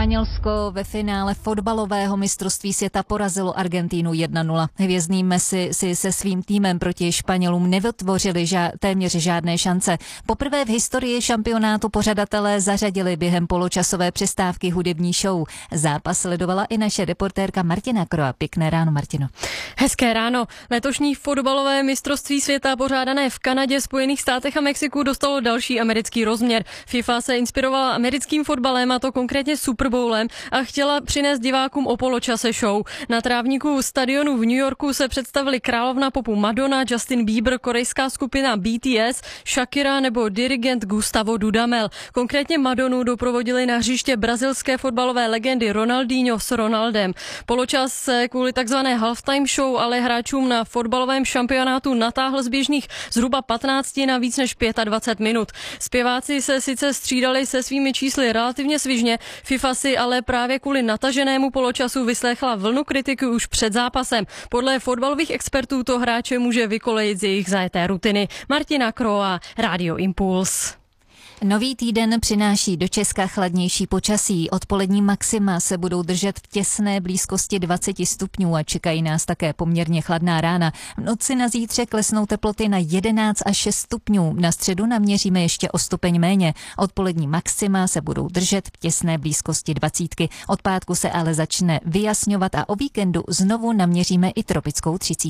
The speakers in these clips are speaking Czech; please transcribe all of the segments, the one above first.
Španělsko ve finále fotbalového mistrovství světa porazilo Argentínu 1-0. Hvězdný Messi si se svým týmem proti Španělům nevytvořili téměř žádné šance. Poprvé v historii šampionátu pořadatelé zařadili během poločasové přestávky hudební show. Zápas sledovala i naše reportérka Martina Kroa. Pěkné ráno, Martino. Hezké ráno. Letošní fotbalové mistrovství světa pořádané v Kanadě, Spojených státech a Mexiku dostalo další americký rozměr. FIFA se inspirovala americkým fotbalem, a to konkrétně Super Bowlem, a chtěla přinést divákům o poločase show. Na trávníku stadionu v New Yorku se představili královna popu Madonna, Justin Bieber, korejská skupina BTS, Shakira nebo dirigent Gustavo Dudamel. Konkrétně Madonu doprovodili na hřiště brazilské fotbalové legendy Ronaldinho s Ronaldem. Poločas se kvůli takzvané halftime show ale hráčům na fotbalovém šampionátu natáhl z běžných zhruba 15 na víc než 25 minut. Zpěváci se sice střídali se svými čísly relativně svižně, FIFA si ale právě kvůli nataženému poločasu vyslechla vlnu kritiky už před zápasem. Podle fotbalových expertů to hráče může vykolejit z jejich zajeté rutiny. Martina Kroa, Radio Impuls. Nový týden přináší do Česka chladnější počasí. Odpolední maxima se budou držet v těsné blízkosti 20 stupňů a čekají nás také poměrně chladná rána. V noci na zítřek klesnou teploty na 11 až 6 stupňů. Na středu naměříme ještě o stupeň méně. Odpolední maxima se budou držet v těsné blízkosti 20. Od pátku se ale začne vyjasňovat a o víkendu znovu naměříme i tropickou 30.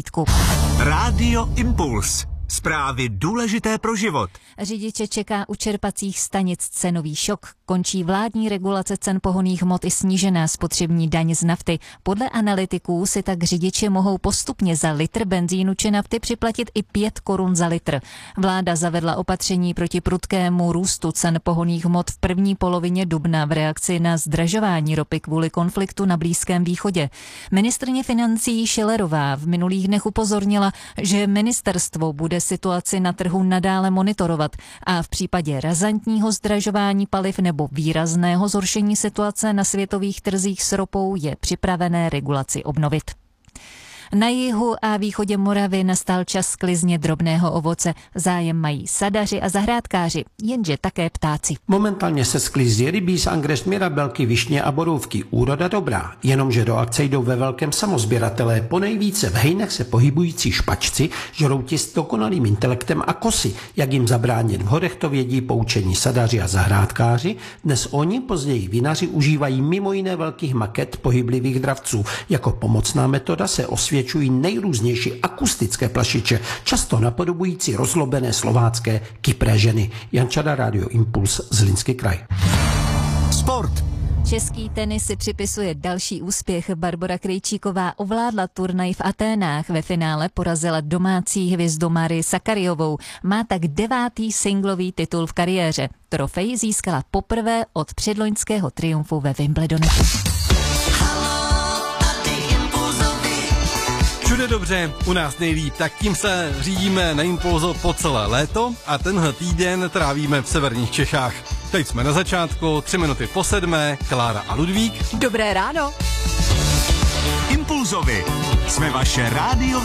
Radio Impuls. Zprávy důležité pro život. Řidiče čeká u čerpacích stanic cenový šok. Končí vládní regulace cen pohonných hmot i snížená spotřební daň z nafty. Podle analytiků si tak řidiči mohou postupně za litr benzínu či nafty připlatit i 5 korun za litr. Vláda zavedla opatření proti prudkému růstu cen pohonných hmot v první polovině dubna v reakci na zdražování ropy kvůli konfliktu na Blízkém východě. Ministryně financí Schillerová v minulých dnech upozornila, že ministerstvo bude situaci na trhu nadále monitorovat a v případě razantního zdražování paliv nebo výrazného zhoršení situace na světových trzích s ropou je připravené regulaci obnovit. Na jihu a východě Moravy nastal čas sklizně drobného ovoce. Zájem mají sadaři a zahrádkáři, jenže také ptáci. Momentálně se sklízí rybíz, angres, mirabelky, višně a borůvky. Úroda dobrá, jenomže do akce jdou ve velkém samosběratelé. Ponejvíce v hejnech se pohybující špačci žrou ti s dokonalým intelektem a kosy. Jak jim zabránit v horech, to vědí poučení sadaři a zahrádkáři. Dnes oni, později vinaři, užívají mimo jiné velkých maket pohyblivých dravců. Jako pomocná metoda se osvědčují nejrůznější akustické plašiče, často napodobující rozlobené slovácké kypré ženy. Jan Čada, Radio Impuls, Zlínský kraj. Sport. Český tenis si připisuje další úspěch. Barbora Krejčíková ovládla turnaj v Aténách. Ve finále porazila domácí hvězdu Marii Sakariovou. Má tak 9. singlový titul v kariéře. Trofej získala poprvé od předloňského triumfu ve Wimbledonu. Všude dobře, u nás nejlíp, tak tím se řídíme na Impulzu po celé léto a tenhle týden trávíme v severních Čechách. Teď jsme na začátku, 3 minuty po 7, Klára a Ludvík. Dobré ráno. Impulzovi. Jsme vaše rádio.